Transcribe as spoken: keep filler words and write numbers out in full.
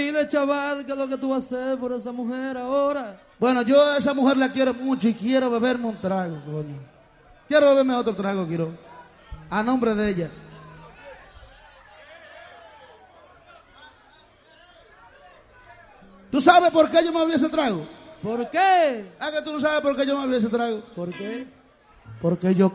Dile, chaval, ¿qué es lo que tú vas a hacer por esa mujer ahora? Bueno, yo a esa mujer la quiero mucho y quiero beberme un trago, coño. Quiero beberme otro trago, quiero. A nombre de ella. ¿Tú sabes por qué yo me bebí ese trago? ¿Por qué? Ah, que tú no sabes por qué yo me bebí ese trago. ¿Por qué? Porque yo